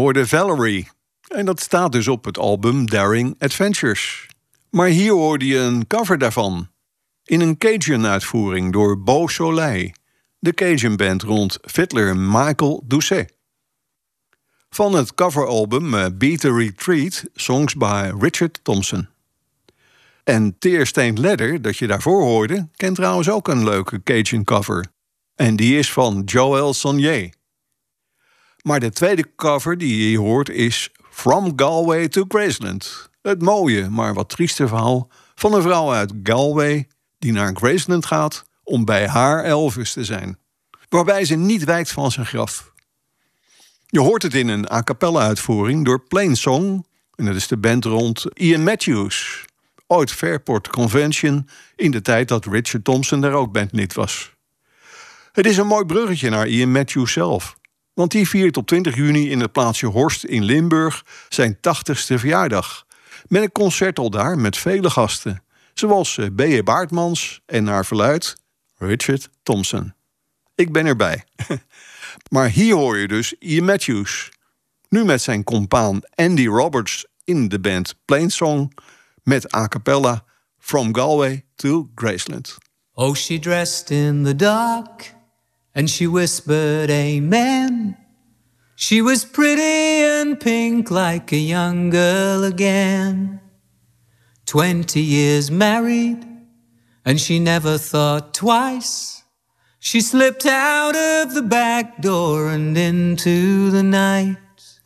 hoorde Valerie. En dat staat dus op het album Daring Adventures. Maar hier hoorde je een cover daarvan. In een Cajun-uitvoering door Beau Soleil. De Cajun-band rond fiddler Michael Doucet. Van het coveralbum Beat the Retreat, songs by Richard Thompson. En Tear Stained Leather, dat je daarvoor hoorde, kent trouwens ook een leuke Cajun-cover. En die is van Joel Sonnier. Maar de tweede cover die je hier hoort is From Galway to Graceland. Het mooie, maar wat trieste verhaal van een vrouw uit Galway die naar Graceland gaat om bij haar Elvis te zijn. Waarbij ze niet wijkt van zijn graf. Je hoort het in een a cappella uitvoering door Plainsong. En dat is de band rond Ian Matthews. Ooit Fairport Convention in de tijd dat Richard Thompson daar ook bandlid was. Het is een mooi bruggetje naar Ian Matthews zelf. Want die viert op 20 juni in het plaatsje Horst in Limburg zijn 80ste verjaardag. Met een concert al daar met vele gasten. Zoals B.J. Baartmans en naar verluidt Richard Thompson. Ik ben erbij. Maar hier hoor je dus Ian Matthews. Nu met zijn compaan Andy Roberts in de band Plainsong met a cappella From Galway to Graceland. Oh, she dressed in the dark and she whispered amen. She was pretty and pink like a young girl again. 20 years married and she never thought twice. She slipped out of the back door and into the night.